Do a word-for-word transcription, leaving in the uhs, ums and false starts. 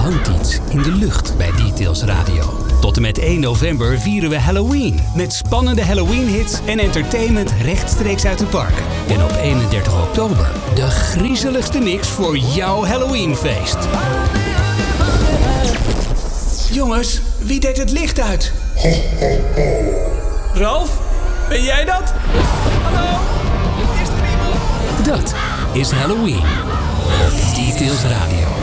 hangt iets in de lucht bij Details Radio. Tot en met één november vieren we Halloween. Met spannende Halloween-hits en entertainment rechtstreeks uit de parken. En op eenendertig oktober de griezeligste mix voor jouw Halloweenfeest. Jongens, wie deed het licht uit? Ralf, ben jij dat? Hallo? Is er iemand? Dat is Halloween op Details Radio.